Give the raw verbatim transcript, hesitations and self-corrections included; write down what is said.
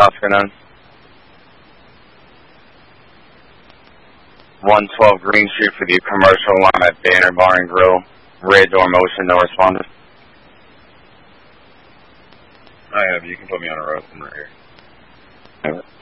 Oscar nine. one twelve Green Street for the commercial line at Banner Bar and Grill. Red door motion, no responder. I have. You can put me on a road from right here. All right.